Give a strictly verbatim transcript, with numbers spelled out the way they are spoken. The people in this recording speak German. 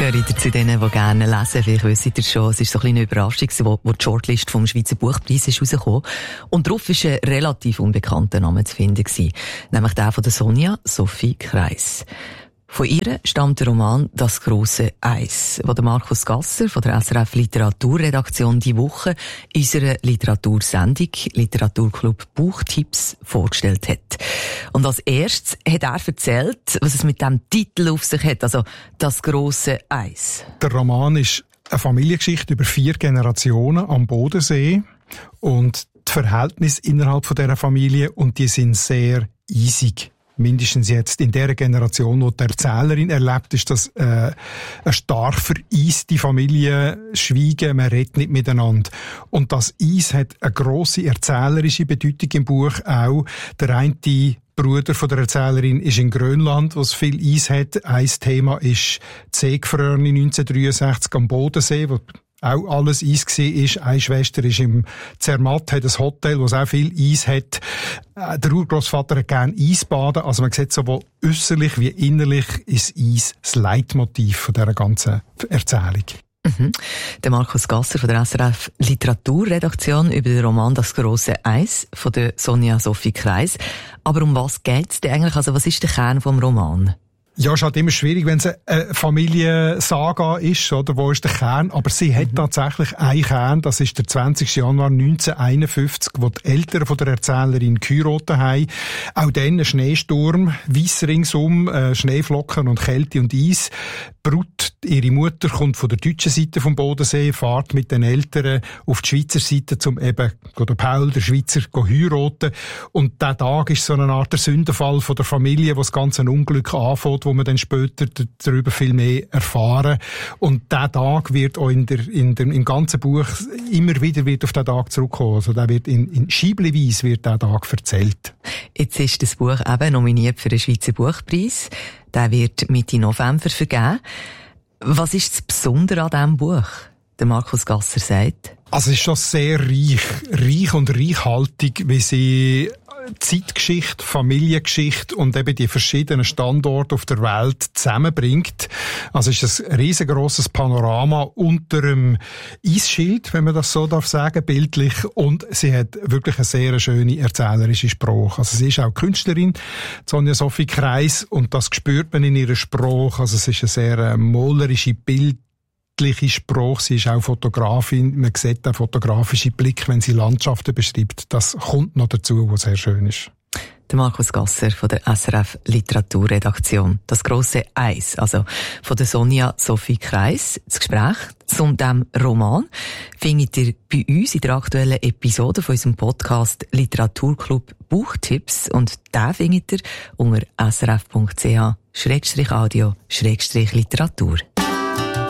gehöre zu denen, die gerne lesen. Vielleicht wisst ihr schon, es ist so ein eine Überraschung, wo, wo die Shortlist vom Schweizer Buchpreis ist rausgekommen. Und darauf war ein relativ unbekannter Name zu finden gewesen, nämlich der von der Sonja Sophie Kreis. Von ihr stammt der Roman «Das grosse Eis», wo der Markus Gasser von der S R F Literaturredaktion die Woche in unserer Literatursendung Literaturclub Buchtipps vorgestellt hat. Und als erstes hat er erzählt, was es mit dem Titel auf sich hat, also «Das grosse Eis». Der Roman ist eine Familiengeschichte über vier Generationen am Bodensee und die Verhältnisse innerhalb von dieser Familie, und die sind sehr eisig. Mindestens jetzt in der Generation, wo die Erzählerin erlebt, ist das äh, eine stark vereiste Familie, schweigen, man redet nicht miteinander. Und das Eis hat eine grosse erzählerische Bedeutung im Buch auch. Der eine Bruder von der Erzählerin ist in Grönland, wo es viel Eis hat. Ein Thema ist die Seegefrorene neunzehnhundertdreiundsechzig am Bodensee, wo auch alles Eis war. Eine Schwester ist im Zermatt, hat ein Hotel, wo es auch viel Eis hat. Der Urgroßvater hat gerne Eisbaden. Also man sieht, sowohl äußerlich wie innerlich ist Eis das Leitmotiv von dieser ganzen Erzählung. Mhm. Der Markus Gasser von der S R F Literaturredaktion über den Roman «Das grosse Eis» von der Sonja Sophie Kreis. Aber um was geht's denn eigentlich? Also was ist der Kern vom Roman? Ja, es ist halt immer schwierig, wenn es eine Familiensaga ist, oder? Wo ist der Kern? Aber sie hat mhm. tatsächlich einen Kern. Das ist der zwanzigsten Januar neunzehnhunderteinundfünfzig, wo die Eltern von der Erzählerin geheiratet haben. Auch dann ein Schneesturm, weiss ringsum, äh, Schneeflocken und Kälte und Eis. Brut, ihre Mutter, kommt von der deutschen Seite vom Bodensee, fährt mit den Eltern auf die Schweizer Seite, um eben der Paul, der Schweizer, zu heiraten. Und dieser Tag ist so eine Art der Sündenfall von der Familie, wo das ganze Unglück anfängt, wo man dann später darüber viel mehr erfahren. Und dieser Tag wird auch in der, in dem, im ganzen Buch immer wieder wird auf diesen Tag zurückkommen. Also der wird in, in Scheibleweise wird dieser Tag erzählt. Jetzt ist das Buch eben nominiert für den Schweizer Buchpreis. Der wird Mitte November vergeben. Was ist das Besondere an diesem Buch? Der Markus Gasser sagt. Also es ist schon sehr reich, reich und reichhaltig, wie sie Zeitgeschichte, Familiengeschichte und eben die verschiedenen Standorte auf der Welt zusammenbringt. Also es ist ein riesengroßes Panorama unter dem Eisschild, wenn man das so darf sagen, bildlich. Und sie hat wirklich eine sehr schöne erzählerische Sprache. Also sie ist auch Künstlerin, Sonja Sophie Kreis, und das spürt man in ihrer Sprache. Also es ist eine sehr malerische Bild Sprache. Sie ist auch Fotografin. Man sieht den fotografischen Blick, wenn sie Landschaften beschreibt. Das kommt noch dazu, was sehr schön ist. Der Markus Gasser von der S R F Literaturredaktion. Das grosse Eis, also von der Sonja Sophie Kreis. Das Gespräch zu diesem Roman findet ihr bei uns in der aktuellen Episode von unserem Podcast Literaturclub Buchtipps. Und den findet ihr unter s r f punkt c h schrägstrich audio schrägstrich literatur.